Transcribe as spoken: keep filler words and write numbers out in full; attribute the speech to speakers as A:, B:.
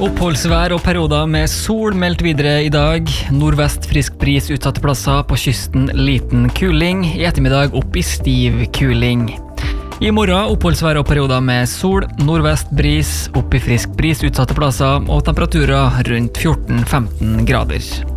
A: Oppholdsvær og perioder med sol meldt videre i dag. Nordvest frisk bris utsatte plasser, på kysten liten kuling. I ettermiddag opp i stiv kuling. I morgen oppholdsvær og perioder med sol, nordvest bris, opp i frisk bris utsatte plasser og temperaturer rundt fjorten til femten grader.